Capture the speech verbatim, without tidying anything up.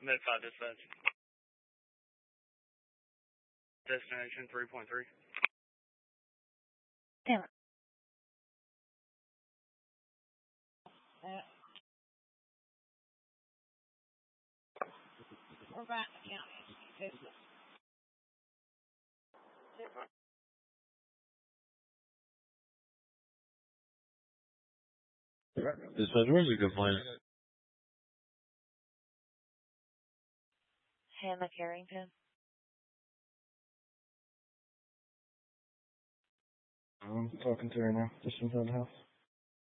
Med five dispatch. Destination three point three. Damn it. Uh, we're back to county. Dispatch, where's the complaint? Hannah Carrington. I'm talking to her now, just inside the house.